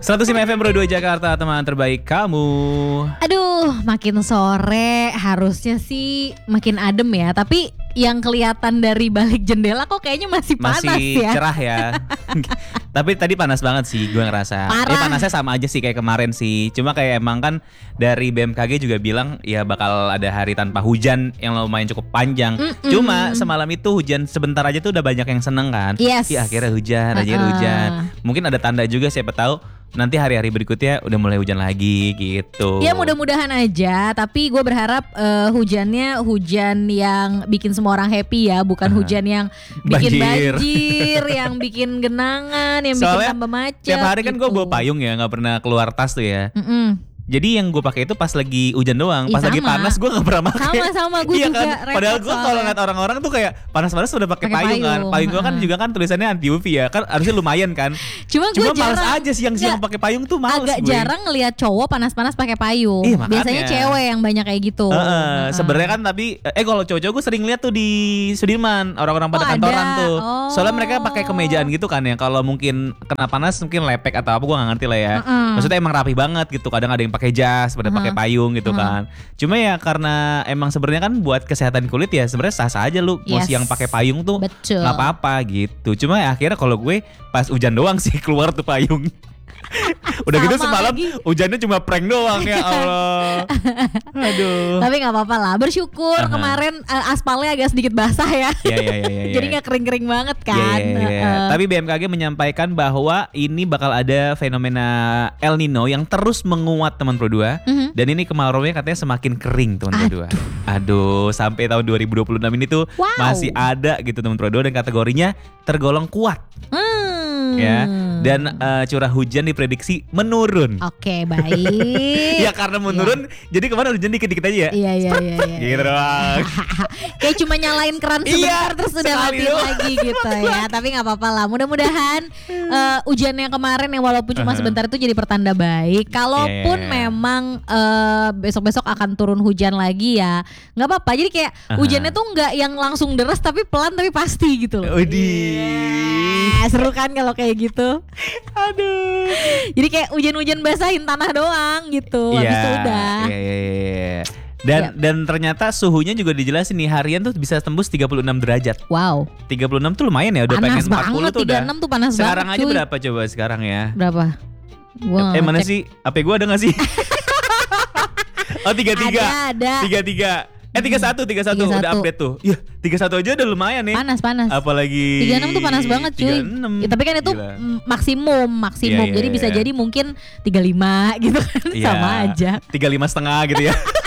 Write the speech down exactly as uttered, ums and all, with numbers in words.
seratus lima F M Pro dua Jakarta, teman terbaik kamu. Aduh, makin sore harusnya sih makin adem ya. Tapi yang kelihatan dari balik jendela kok kayaknya masih panas Masih ya. cerah ya. Tapi tadi panas banget sih gue ngerasa. Parah. Eh panasnya sama aja sih kayak kemarin sih. Cuma kayak emang kan dari B M K G juga bilang ya bakal ada hari tanpa hujan yang lumayan cukup panjang. Mm-mm. Cuma semalam itu hujan sebentar aja tuh udah banyak yang seneng kan. Yes. Ih, akhirnya hujan, akhirnya Uh-uh. hujan. Mungkin ada tanda juga siapa tahu nanti hari-hari berikutnya udah mulai hujan lagi gitu. Ya mudah-mudahan aja. Tapi gue berharap eh, hujannya hujan yang bikin semua orang happy ya. Bukan Uh-huh. hujan yang bikin Banjir. banjir, yang bikin genangan, yang bikin Soalnya tambah macet. tiap hari kan gue gitu. bawa payung ya, nggak pernah keluar tas tuh ya. Mm-mm. Jadi yang gue pakai itu pas lagi hujan doang, Ih, pas lagi sama. panas gue nggak pernah pakai. Sama-sama, gue Iya juga kan? repot Padahal gue kalau soalnya. ngeliat orang-orang tuh kayak panas-panas udah pakai Pakai payung kan. payung, Payung gue kan heeh. juga kan tulisannya anti U V ya, kan harusnya lumayan kan. Cuma, Cuma gue males jarang aja siang-siang Nggak, pakai payung tuh males agak gue. jarang ngelihat cowok panas-panas pakai payung. Iya, makanya. Biasanya cewek yang banyak kayak gitu. Heeh, Heeh. sebenarnya kan tapi eh kalau cowok-cowok gue sering lihat tuh di Sudirman orang-orang pada Oh, kantoran ada. tuh. Oh. Soalnya mereka pakai kemejaan gitu kan ya. Kalau mungkin kena panas mungkin lepek atau apa gue nggak ngerti lah ya. Heeh. Maksudnya emang rapi banget gitu. Kadang ada yang pakai jas, pada pakai payung gitu kan. Cuma ya karena emang sebenarnya kan buat kesehatan kulit ya sebenarnya sah-sah aja lu mau Yes. siang pakai payung tuh Betul. nggak apa-apa gitu. Cuma ya akhirnya kalau gue pas hujan doang sih keluar tuh payung. Udah gitu Sama semalam lagi. hujannya cuma prank doang ya Allah. Aduh. Tapi nggak apa-apa lah. Bersyukur Aha. kemarin eh, aspalnya agak sedikit basah ya. Iya iya iya iya. Jadi nggak kering-kering banget Iya, kan. iya, iya. Heeh. Tapi B M K G menyampaikan bahwa ini bakal ada fenomena El Nino yang terus menguat teman Pro dua. Mhm. Dan ini kemarauannya katanya semakin kering teman Pro dua. Aduh, sampai tahun dua ribu dua puluh enam ini tuh Wow. masih ada gitu teman Pro dua dan kategorinya tergolong kuat Hmm. ya. Dan eh, curah hujan diprediksi menurun. Oke, baik. Ya karena menurun, jadi kemarin hujan dikit-dikit aja ya. Iya iya iya. iya. Gitu doang. Kayak cuma nyalain keran sebentar Iya, terus udah sekali matiin doang. lagi gitu ya. Tapi nggak apa-apa lah. Mudah-mudahan eh, hujannya kemarin yang walaupun cuma Uh-huh. sebentar itu jadi pertanda baik. Kalaupun Iya. memang eh, besok-besok akan turun hujan lagi ya, nggak apa-apa. Jadi kayak Uh-huh. hujannya tuh nggak yang langsung deras tapi pelan tapi pasti gitu loh. Widih. Iya, seru kan kalau kayak gitu. Aduh. Jadi kayak hujan-hujan basahin tanah doang gitu. Habis itu udah. Iya, iya, iya, iya. Dan Yap. dan ternyata suhunya juga dijelasin nih harian tuh bisa tembus tiga puluh enam derajat. Wow. tiga puluh enam tuh lumayan ya, udah Panas pengen empat puluh banget, tuh udah. tiga puluh enam tuh panas Sekarang banget, aja cuy. berapa coba sekarang ya? Berapa? Gua eh mana ngecek. sih? H P gua ada gak sih? Oh tiga puluh tiga. Ada, ada. tiga puluh tiga. Eh tiga puluh satu, tiga puluh satu udah tiga puluh satu. update tuh. Iya, tiga puluh satu aja udah lumayan nih. Panas panas. Apalagi tiga puluh enam tuh panas banget cuy. tiga puluh enam. Ya, tapi kan itu Gila. mm, maksimum, maksimum. Iya, iya, jadi bisa iya. jadi mungkin tiga puluh lima gitu kan Iya, sama aja. tiga puluh lima setengah gitu ya.